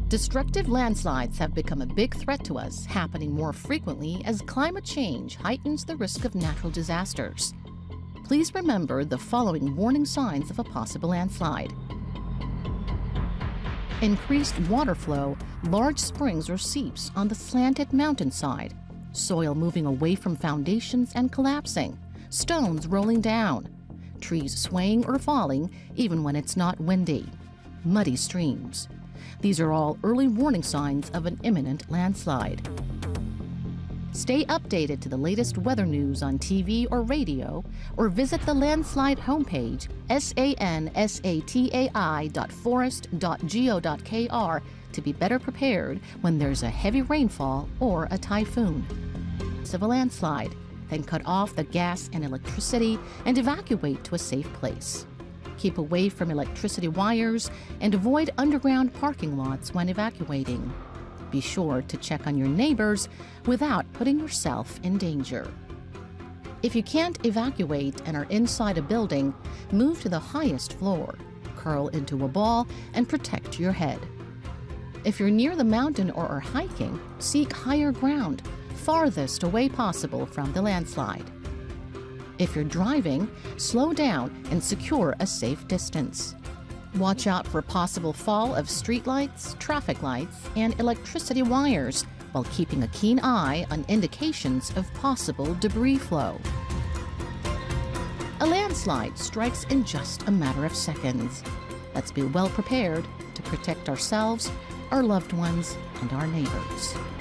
Destructive landslides have become a big threat to us, happening more frequently as climate change heightens the risk of natural disasters. Please remember the following warning signs of a possible landslide. Increased water flow, large springs or seeps on the slanted mountainside, soil moving away from foundations and collapsing, stones rolling down, trees swaying or falling even when it's not windy, muddy streams. These are all early warning signs of an imminent landslide. Stay updated to the latest weather news on TV or radio, or visit the landslide homepage, sansatai.forest.go.kr, to be better prepared when there's a heavy rainfall or a typhoon. Of a landslide, then cut off the gas and electricity and evacuate to a safe place. Keep away from electricity wires and avoid underground parking lots when evacuating. Be sure to check on your neighbors without putting yourself in danger. If you can't evacuate and are inside a building, move to the highest floor, curl into a ball, and protect your head. If you're near the mountain or are hiking, seek higher ground, farthest away possible from the landslide. If you're driving, slow down and secure a safe distance. Watch out for possible fall of streetlights, traffic lights, and electricity wires while keeping a keen eye on indications of possible debris flow. A landslide strikes in just a matter of seconds. Let's be well prepared to protect ourselves, our loved ones, and our neighbors.